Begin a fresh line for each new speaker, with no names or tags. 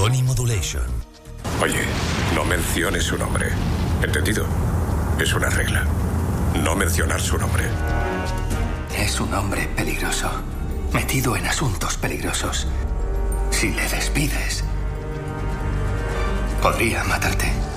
Sony Modulation.
Oye, no menciones su nombre. ¿Entendido? Es una regla. No mencionar su nombre.
Es un hombre peligroso, metido en asuntos peligrosos. Si le despides, podría matarte.